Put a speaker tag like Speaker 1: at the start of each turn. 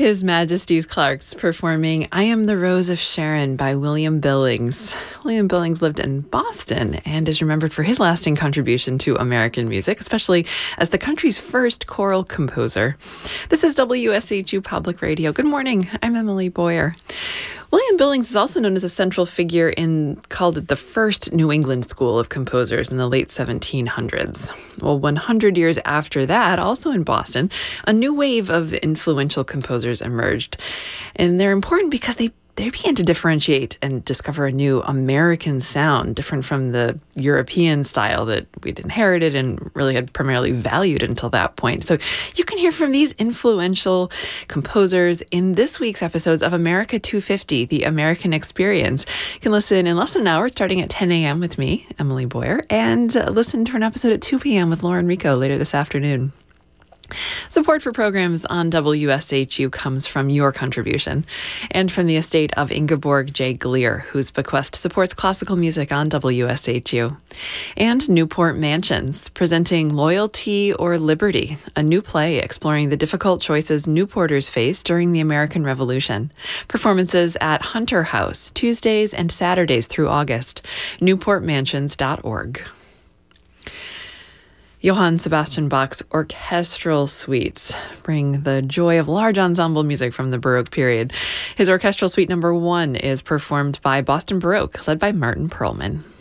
Speaker 1: His Majesty's Clarks performing I Am the Rose of Sharon by William Billings. William Billings lived in Boston and is remembered for his lasting contribution to American music, especially as the country's first choral composer. This is WSHU Public Radio. Good morning. I'm Emily Boyer. William Billings is also known as a central figure in called it the first New England school of composers in the late 1700s. Well, 100 years after that, also in Boston, a new wave of influential composers emerged. And they're important because they began to differentiate and discover a new American sound, different from the European style that we'd inherited and really had primarily valued until that point. So you can hear from these influential composers in this week's episodes of America 250, The American Experience. You can listen in less than an hour starting at 10 a.m. with me, Emily Boyer, and listen to an episode at 2 p.m. with Lauren Rico later this afternoon. Support for programs on WSHU comes from your contribution and from the estate of Ingeborg J. Gleer, whose bequest supports classical music on WSHU. And Newport Mansions, presenting Loyalty or Liberty, a new play exploring the difficult choices Newporters faced during the American Revolution. Performances at Hunter House, Tuesdays and Saturdays through August. newportmansions.org. Johann Sebastian Bach's orchestral suites bring the joy of large ensemble music from the Baroque period. His orchestral suite number 1 is performed by Boston Baroque, led by Martin Perlman.